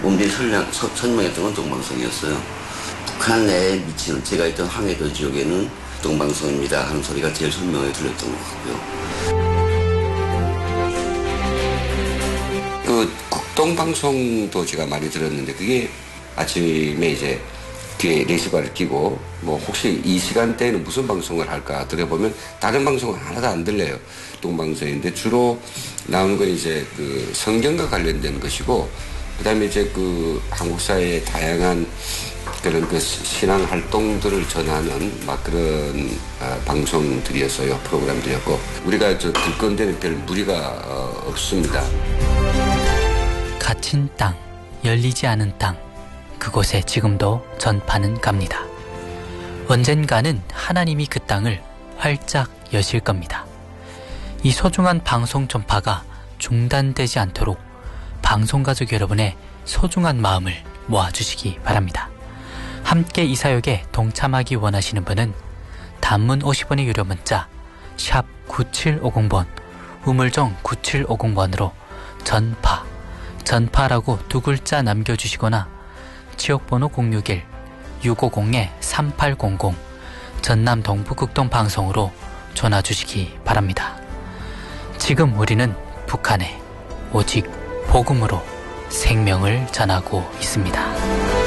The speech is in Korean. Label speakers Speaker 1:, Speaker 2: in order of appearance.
Speaker 1: 몸들이 설명했던 건 동방송이었어요. 북한 내에 미치는 제가 있던 황해도 지역에는 동방송입니다 하는 소리가 제일 선명하게 들렸던 것 같고요.
Speaker 2: 그 국동방송도 제가 많이 들었는데 그게 아침에 이제 귀에 레시바를 끼고 뭐 혹시 이 시간대에는 무슨 방송을 할까 들어보면 다른 방송은 하나도 안 들려요. 동방송인데 주로 나오는 건 이제 그 성경과 관련된 것이고 그다음에 이제 그 한국 사회의 다양한 그런 그 신앙 활동들을 전하는 막 그런 방송들이었어요. 프로그램들이었고 우리가 저 들 건데는 별 무리가 없습니다.
Speaker 3: 갇힌 땅, 열리지 않은 땅, 그곳에 지금도 전파는 갑니다. 언젠가는 하나님이 그 땅을 활짝 여실 겁니다. 이 소중한 방송 전파가 중단되지 않도록 방송가족 여러분의 소중한 마음을 모아주시기 바랍니다. 함께 이 사역에 동참하기 원하시는 분은 단문 50원의 유료 문자 샵 9750번 우물정 9750번으로 전파라고 두 글자 남겨주시거나 지역번호 061-650-3800 전남 동부극동방송으로 전화주시기 바랍니다. 지금 우리는 북한에 오직 복음으로 생명을 전하고 있습니다.